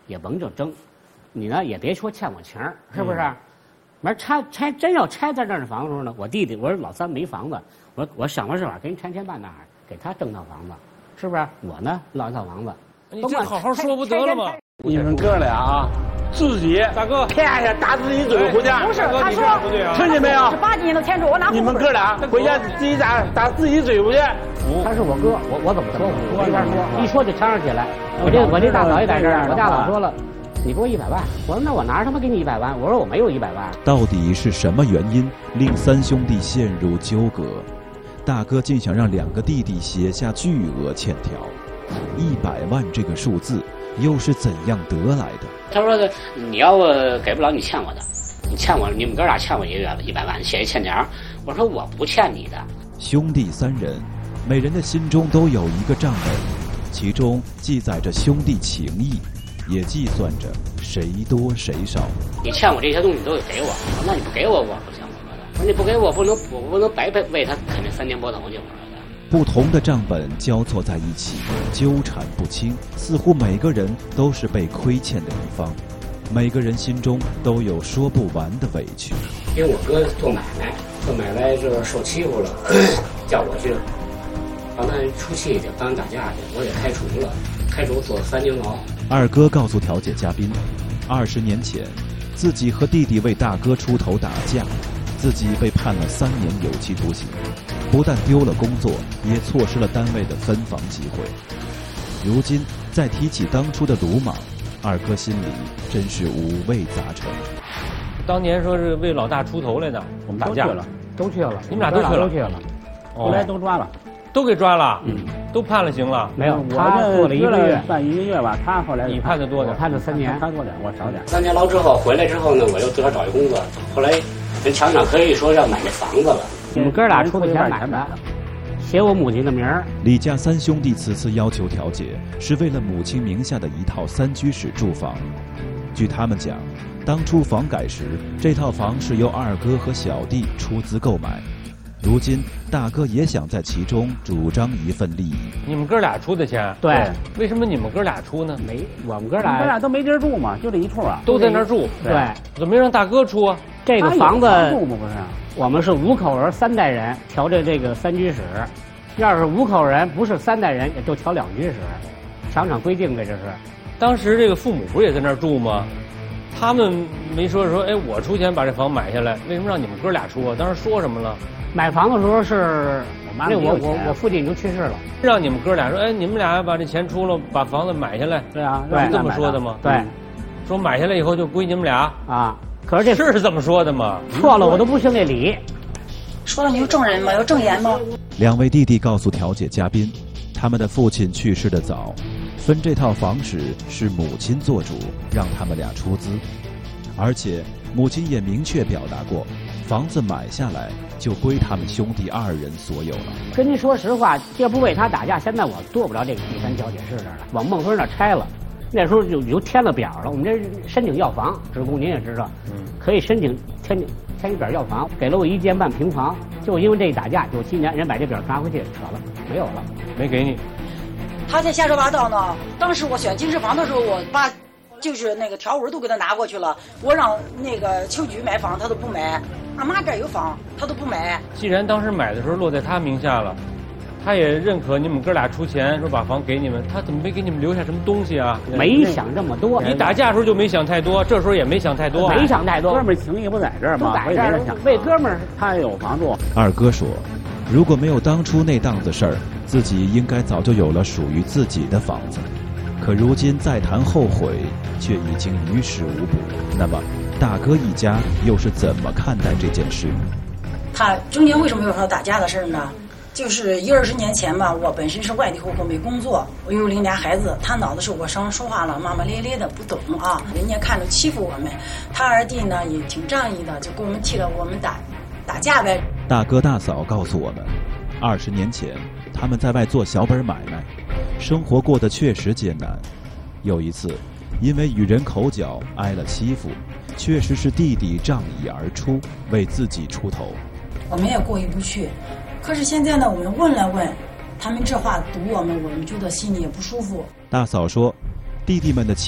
也甭就争，你呢也别说欠我情儿，是不是？完拆真要拆在那儿的房子时候呢，我弟弟我说老三没房子，我想个办法给你拆迁办那儿，给他挣套房子，是不是？我呢落一套房子。 你这好好说不得了吗？ 你们哥俩啊，自己大哥天下打自己嘴回家。 不是，他说不对啊， 听见没有 ？18几年的天主，我哪？ 你们哥俩回家自己打自己嘴巴去。 他是我哥，我怎么说？我没法说，一说就嚷嚷起来。我这大嫂也在这儿，我大嫂说了，你给我100万。我说那我哪他妈给你100万？我说我没有100万。 到底是什么原因令三兄弟陷入纠葛？大哥竟想让2个弟弟写下巨额欠条，100万这个数字又是怎样得来的？ 他说的，你要给不了你欠我的，你欠我，你们哥俩欠我100万，写一欠条。我说我不欠你的。兄弟3人，每人的心中都有一个账本，其中记载着兄弟情谊，也计算着谁多谁少。你欠我这些东西都得给我，那你不给我，我不行。我说你不给我，我不能白为他啃这3年波头去。我说的。不同的账本交错在一起，纠缠不清，似乎每个人都是被亏欠的一方，每个人心中都有说不完的委屈。因为我哥做买卖就是受欺负了，叫我去帮他出气去，帮他打架去，我也开除了，开除坐3年牢。二哥告诉调解嘉宾，20年前，自己和弟弟为大哥出头打架，自己被判了3年有期徒刑，不但丢了工作，也错失了单位的分房机会。如今再提起当初的鲁莽，二哥心里真是五味杂陈。 当年说是为老大出头来的， 我们打架都去了， 你们俩都去了， 后来都抓了， 都给抓了，都判了刑了。 没有， 他做了1个月， 办1个月吧。他后来你判的多点， 我判了3年， 他多点，我少点。 3年牢之后回来之后呢，我又自个儿找一工作，后来人厂长可以说要买那房子了，你们哥俩出的钱买的，写我母亲的名儿。李家3兄弟此次要求调解，是为了母亲名下的一套3居室住房。据他们讲，当初房改时，这套房是由二哥和小弟出资购买，如今大哥也想在其中主张一份利益。 你们哥俩出的钱？ 对。 为什么你们哥俩出呢？ 我们哥俩都没地儿住嘛，就这一处啊， 都在那儿住。 对。 怎么没让大哥出啊？ 这个房子住吗？不是， 我们是5口人3代人调这个3居室，要是5口人不是3代人，也就调2居室。厂长规定的这是。 当时这个父母不是也在那儿住吗？他们没说，哎，我出钱把这房买下来，为什么让你们哥俩出啊？当时说什么了？ 买房的时候是我父亲已经去世了， 让你们哥俩说，哎，你们俩把这钱出了，把房子买下来。 对啊， 是这么说的吗？ 对， 说买下来以后就归你们俩啊。可是这是这么说的吗？ 错了，我都不信那理。 说了你有证人吗？有证言吗 ？2位弟弟告诉调解嘉宾，他们的父亲去世的早，分这套房时是母亲做主，让他们俩出资，而且母亲也明确表达过，房子买下来就归他们兄弟2人所有了。跟您说实话，要不为他打架，现在我做不了这个第3调解室这儿了，往孟村那儿拆了。那时候就填了表了，我们这申请要房，职工您也知道，可以申请填一表要房，给了我1间半平房，就因为这一打架，97年人把这表拿回去扯了，没有了， 没给你。 他在瞎说八道呢。当时我选经适房的时候，我把就是那个条文都给他拿过去了，我让那个秋菊买房，他都不买。俺妈这儿有房，他都不买。 既然当时买的时候落在他名下了，他也认可你们哥俩出钱说把房给你们，他怎么没给你们留下什么东西啊？没想这么多。你打架的时候就没想太多，这时候也没想太多。没想太多。 哥们儿情谊不在这儿吗？ 在这儿为哥们儿， 他也有房住。 二哥说，如果没有当初那档子事儿，自己应该早就有了属于自己的房子。可如今再谈后悔，却已经于事无补。那么，大哥一家又是怎么看待这件事？ 他中间为什么有说打架的事呢？就是20年前吧，我本身是外地户口，没工作，我有领俩孩子。他脑子是我上说话了，骂骂咧咧的，不懂啊。人家看着欺负我们，他二弟呢也挺仗义的，就给我们替了我们打架呗。 大哥大嫂告诉我们，20年前他们在外做小本买卖，生活过得确实艰难。有一次，因为与人口角挨了欺负，确实是弟弟仗义而出，为自己出头。 我们也过意不去。可是现在呢，我们问了问，他们这话堵我们觉得心里也不舒服。 大嫂说，弟弟们的